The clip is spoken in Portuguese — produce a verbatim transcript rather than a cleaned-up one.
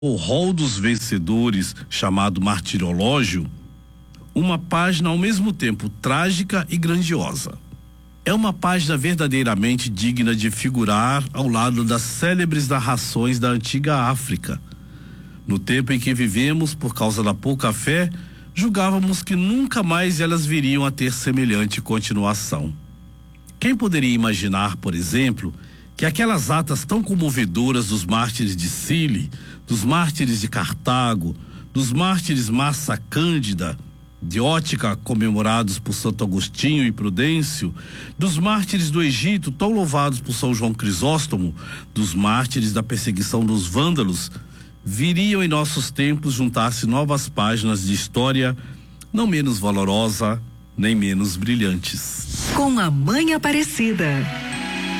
O rol dos vencedores, chamado Martirológio, uma página ao mesmo tempo trágica e grandiosa. É uma página verdadeiramente digna de figurar ao lado das célebres narrações da antiga África. No tempo em que vivemos, por causa da pouca fé, julgávamos que nunca mais elas viriam a ter semelhante continuação. Quem poderia imaginar, por exemplo, que aquelas atas tão comovedoras dos mártires de Cile, dos mártires de Cartago, dos mártires Massa Cândida, de Ótica, comemorados por Santo Agostinho e Prudêncio, dos mártires do Egito, tão louvados por São João Crisóstomo, dos mártires da perseguição dos vândalos, viriam em nossos tempos juntar-se novas páginas de história, não menos valorosa, nem menos brilhantes. Com a Mãe Aparecida.